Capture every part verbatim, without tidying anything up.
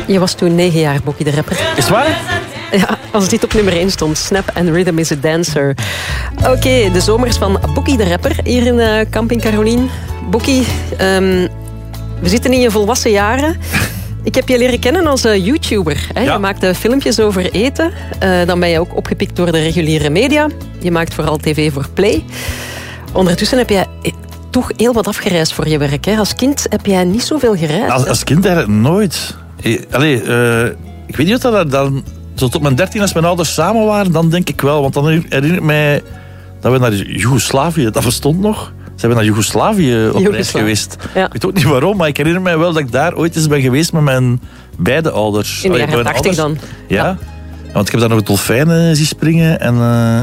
Je was toen negen jaar, Bokkie de Rapper. Is het waar? Ja, als het niet op nummer één stond. Snap and Rhythm is a Dancer. Oké, okay, de zomers van Bokkie de Rapper hier in uh, Camping Carolien. Bokkie, um, we zitten in je volwassen jaren. Ik heb je leren kennen als uh, YouTuber. Hè? Ja. Je maakte filmpjes over eten. Uh, dan ben je ook opgepikt door de reguliere media. Je maakt vooral tv voor Play. Ondertussen heb jij toch heel wat afgereisd voor je werk. Hè? Als kind heb jij niet zoveel gereisd. Als, als kind eigenlijk nooit. Allee, uh, ik weet niet wat dat dan... Zo tot mijn dertien, als mijn ouders samen waren, dan denk ik wel. Want dan herinner ik mij dat we naar Joegoslavië... Dat bestond nog. Zijn we naar Joegoslavië op reis geweest. Ja. Ik weet ook niet waarom, maar ik herinner mij wel dat ik daar ooit eens ben geweest met mijn beide ouders. In de jaren tachtig dan. Ja. ja, want ik heb daar nog dolfijnen zien springen. En, uh,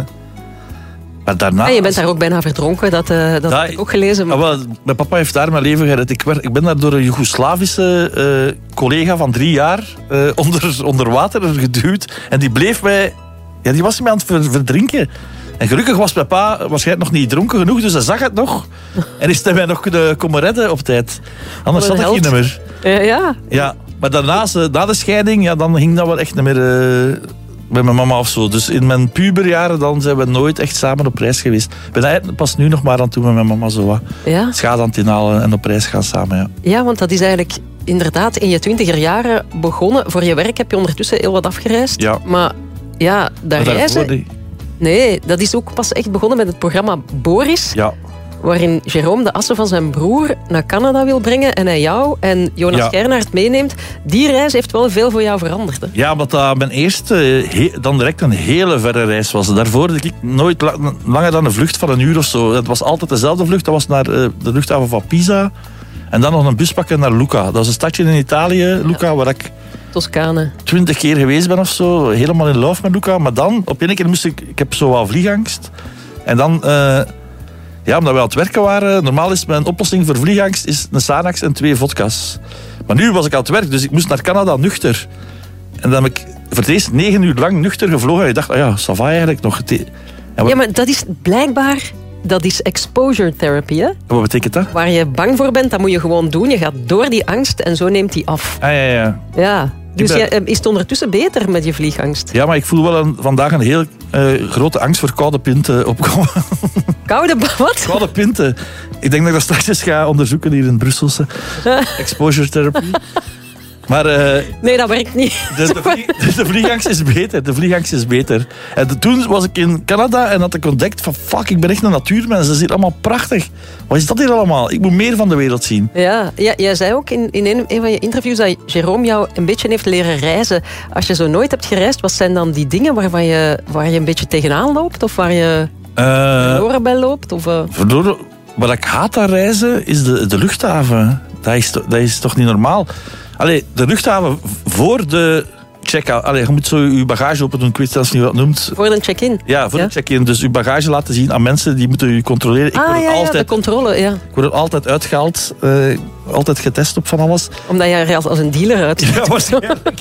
maar daarna... En je bent daar ook bijna verdronken, dat, uh, dat ja, heb ik ook gelezen. Maar... Wel, mijn papa heeft daar mijn leven gered. Ik, werd, ik ben daar door een Joegoslavische uh, collega van drie jaar uh, onder, onder water geduwd. En die bleef mij... Ja, die was mij aan het ver, verdrinken. En gelukkig was mijn pa waarschijnlijk nog niet dronken genoeg, dus hij zag het nog. En is hij mij nog kunnen komen redden op tijd. Anders had ik geen nummer. Ja, ja. ja, maar daarna, na de scheiding, ja, dan ging dat wel echt niet meer uh, bij mijn mama of zo. Dus in mijn puberjaren dan zijn we nooit echt samen op reis geweest. Ik ben eigenlijk pas nu nog maar aan toe met mijn mama zo wat ja. schade aan het inhalen en op reis gaan samen. Ja, ja, want dat is eigenlijk inderdaad in je twintiger jaren begonnen. Voor je werk heb je ondertussen heel wat afgereisd. Ja. Maar ja, dat maar reizen... Die... Nee, dat is ook pas echt begonnen met het programma Boris. Ja. Waarin Jérôme de assen van zijn broer naar Canada wil brengen en hij jou en Jonas ja. Gernaert meeneemt. Die reis heeft wel veel voor jou veranderd. Hè? Ja, omdat dat mijn eerste he, dan direct een hele verre reis was. Daarvoor had ik nooit la, langer dan een vlucht van een uur of zo. Het was altijd dezelfde vlucht. Dat was naar uh, de luchthaven van Pisa. En dan nog een bus pakken naar Lucca. Dat was een stadje in Italië, Lucca, ja. waar ik... Toscane. Twintig keer geweest ben of zo. Helemaal in love met Luca. Maar dan, op een keer moest ik... Ik heb zo wat vliegangst. En dan... Uh, ja, omdat we aan het werken waren... Normaal is mijn oplossing voor vliegangst... is een Xanax en twee vodka's. Maar nu was ik aan het werk. Dus ik moest naar Canada nuchter. En dan heb ik voor het eerst negen uur lang nuchter gevlogen. En ik dacht, oh ja, ça va eigenlijk nog. En ja, maar dat is blijkbaar... Dat is exposure therapy, hè? Wat betekent dat? Waar je bang voor bent, dat moet je gewoon doen. Je gaat door die angst en zo neemt die af. Ah, ja, ja. Ja. Dus ben... je, is het ondertussen beter met je vliegangst? Ja, maar ik voel wel een, vandaag een heel uh, grote angst voor koude pinten opkomen. Koude wat? Koude pinten. Ik denk dat ik dat straks eens ga onderzoeken hier in Brusselse. Exposure therapy. Maar, uh, nee, dat werkt niet. De, de, vlieg, de vliegangst is beter. De vliegangst is beter. En de, toen was ik in Canada en had ik ontdekt van fuck, ik ben echt een natuurmens. Dat is hier allemaal prachtig. Wat is dat hier allemaal? Ik moet meer van de wereld zien. Ja, ja jij zei ook in, in een, een van je interviews dat Jérôme jou een beetje heeft leren reizen. Als je zo nooit hebt gereisd, wat zijn dan die dingen waarvan je, waar je een beetje tegenaan loopt? Of waar je uh, verloren bij loopt? Of, uh... verloren, wat ik haat aan reizen is de, de luchthaven. Dat is, dat is toch niet normaal? Allee, de luchthaven voor de check-out. Allee, je moet zo je bagage open doen. Ik weet zelfs niet wat het noemt. Voor de check-in? Ja, voor ja? de check-in. Dus je bagage laten zien aan mensen die moeten je controleren. Ik ah, word ja, altijd, ja, de controle, ja. Ik word er altijd uitgehaald. Uh, altijd getest op van alles. Omdat jij er als een dealer uitziet. Ja, waarschijnlijk.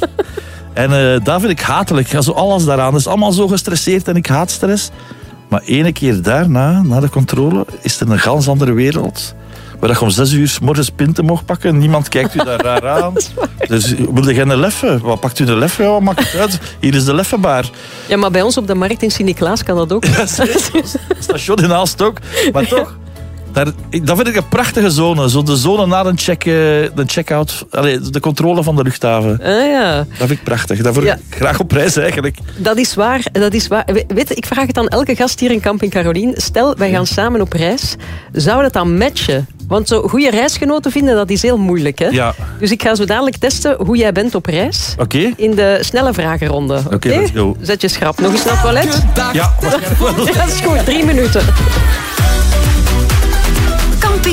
En uh, dat vind ik hatelijk. Ja, zo alles daaraan. Het is allemaal zo gestresseerd en ik haat stress. Maar ene keer daarna, na de controle, is er een gans andere wereld. Waar je om zes uur 's morgens pinten mocht pakken. Niemand kijkt u daar raar aan. Dus wilde jij een leffe? Wat pakt u een leffe? Wat maakt het uit? Hier is de leffebaar. Ja, maar bij ons op de markt in Sint-Niklaas kan dat ook. Ja, station in Aalst ook. Maar toch, daar, dat vind ik een prachtige zone. Zo de zone na de, check, de check-out. Allee, de controle van de luchthaven. Ah, ja. Dat vind ik prachtig. Daar word ik ja. graag op reis eigenlijk. Dat is waar. Dat is waar. Weet, ik vraag het aan elke gast hier in Camping Carolien. Stel, wij gaan samen op reis. Zou dat dan matchen? Want zo goede reisgenoten vinden, dat is heel moeilijk. Hè? Ja. Dus ik ga zo dadelijk testen hoe jij bent op reis. Oké. Okay. In de snelle vragenronde. Oké, okay, let's go. Zet je schrap. Nog eens naar het toilet? Ja, ja, dat is goed. Drie minuten.